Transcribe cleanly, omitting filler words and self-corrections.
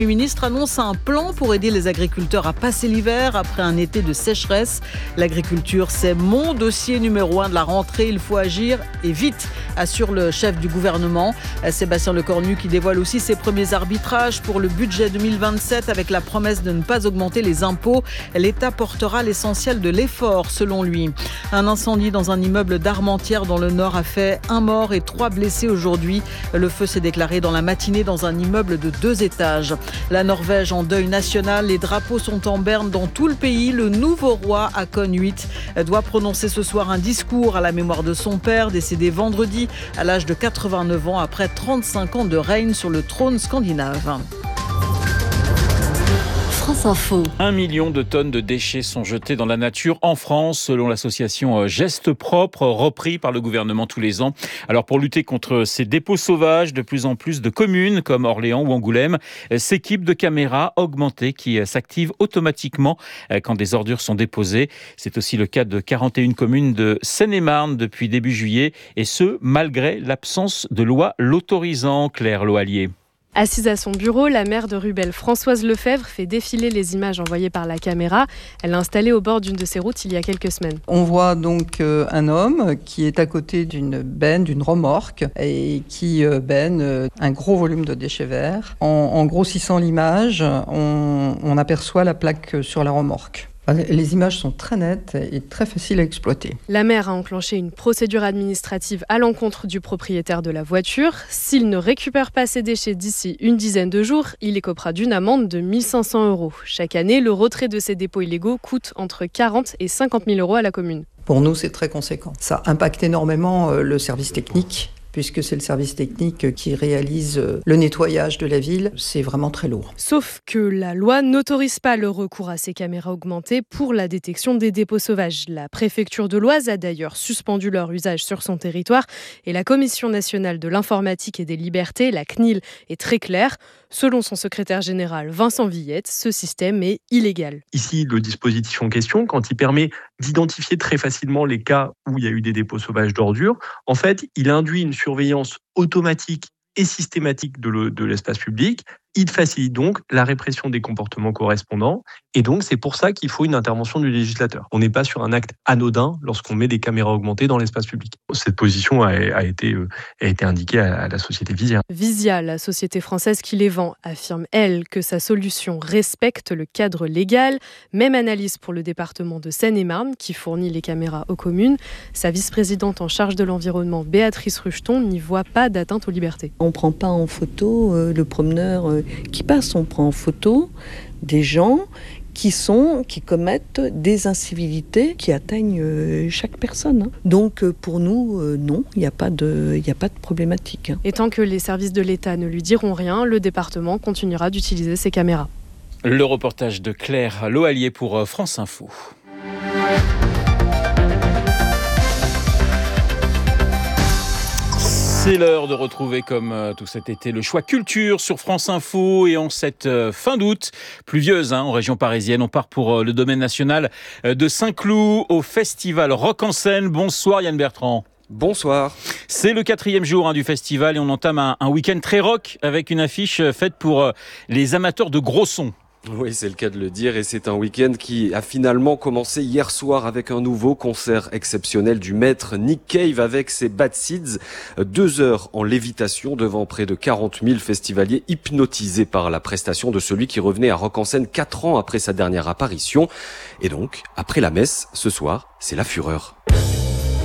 Le ministre annonce un plan pour aider les agriculteurs à passer l'hiver après un été de sécheresse. L'agriculture, c'est mon dossier numéro 1 de la rentrée. Il faut agir et vite, assure le chef du gouvernement. Sébastien Lecornu qui dévoile aussi ses premiers arbitrages pour le budget 2027 avec la promesse de ne pas augmenter les impôts. L'État portera l'essentiel de l'effort, selon lui. Un incendie dans un immeuble d'Armentières dans le Nord a fait 1 mort et 3 blessés aujourd'hui. Le feu s'est déclaré dans la matinée dans un immeuble de 2 étages. La Norvège en deuil national, les drapeaux sont en berne dans tout le pays. Le nouveau roi Haakon VIII doit prononcer ce soir un discours à la mémoire de son père, décédé vendredi à l'âge de 89 ans après 35 ans de règne sur le trône scandinave. France Info. 1 million de tonnes de déchets sont jetés dans la nature en France, selon l'association Gestes Propres, repris par le gouvernement tous les ans. Alors pour lutter contre ces dépôts sauvages, de plus en plus de communes comme Orléans ou Angoulême s'équipent de caméras augmentées qui s'activent automatiquement quand des ordures sont déposées. C'est aussi le cas de 41 communes de Seine-et-Marne depuis début juillet, et ce, malgré l'absence de loi l'autorisant. Claire Loallier. Assise à son bureau, la maire de Rubel, Françoise Lefebvre, fait défiler les images envoyées par la caméra. Elle l'a installée au bord d'une de ses routes il y a quelques semaines. On voit donc un homme qui est à côté d'une benne, d'une remorque, et qui benne un gros volume de déchets verts. En grossissant l'image, on aperçoit la plaque sur la remorque. Les images sont très nettes et très faciles à exploiter. La maire a enclenché une procédure administrative à l'encontre du propriétaire de la voiture. S'il ne récupère pas ses déchets d'ici une dizaine de jours, il écopera d'une amende de 1 500 €. Chaque année, le retrait de ces dépôts illégaux coûte entre 40 et 50 000 € à la commune. Pour nous, c'est très conséquent. Ça impacte énormément le service technique, puisque c'est le service technique qui réalise le nettoyage de la ville. C'est vraiment très lourd. Sauf que la loi n'autorise pas le recours à ces caméras augmentées pour la détection des dépôts sauvages. La préfecture de l'Oise a d'ailleurs suspendu leur usage sur son territoire, et la Commission nationale de l'informatique et des libertés, la CNIL, est très claire. Selon son secrétaire général Vincent Villette, ce système est illégal. Ici, le dispositif en question, quand il permet d'identifier très facilement les cas où il y a eu des dépôts sauvages d'ordures, en fait, il induit une surveillance automatique et systématique de l'espace public. Il facilite donc la répression des comportements correspondants, et donc c'est pour ça qu'il faut une intervention du législateur. On n'est pas sur un acte anodin lorsqu'on met des caméras augmentées dans l'espace public. Cette position a été indiquée à la société Visia. Visia, la société française qui les vend, affirme, elle, que sa solution respecte le cadre légal. Même analyse pour le département de Seine-et-Marne, qui fournit les caméras aux communes. Sa vice-présidente en charge de l'environnement, Béatrice Rucheton, n'y voit pas d'atteinte aux libertés. On ne prend pas en photo le promeneur qui passe, on prend en photo des gens qui commettent des incivilités qui atteignent chaque personne. Donc pour nous, non, il n'y a pas de problématique. Et tant que les services de l'État ne lui diront rien, le département continuera d'utiliser ces caméras. Le reportage de Claire Loallier pour France Info. C'est l'heure de retrouver, comme tout cet été, le choix culture sur France Info. Et en cette fin d'août, pluvieuse en région parisienne, on part pour le domaine national de Saint-Cloud au festival Rock en Seine. Bonsoir Yann Bertrand. Bonsoir. C'est le 4e jour du festival et on entame un week-end très rock avec une affiche faite pour les amateurs de gros sons. Oui, c'est le cas de le dire, et c'est un week-end qui a finalement commencé hier soir avec un nouveau concert exceptionnel du maître Nick Cave avec ses Bad Seeds. 2 heures en lévitation devant près de 40 000 festivaliers hypnotisés par la prestation de celui qui revenait à Rock en Seine 4 ans après sa dernière apparition. Et donc, après la messe, ce soir, c'est la fureur.